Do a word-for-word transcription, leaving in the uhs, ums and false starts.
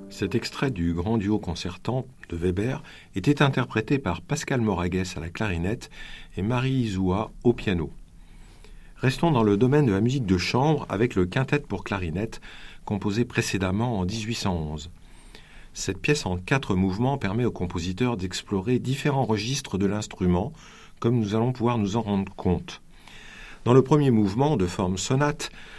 Cet extrait du grand duo concertant de Weber était interprété par Pascal Moragues à la clarinette et Marie Izoua au piano. Restons dans le domaine de la musique de chambre avec le quintet pour clarinette, composé précédemment en dix-huit cent onze. Cette pièce en quatre mouvements permet au compositeur d'explorer différents registres de l'instrument, comme nous allons pouvoir nous en rendre compte. Dans le premier mouvement, de forme sonate,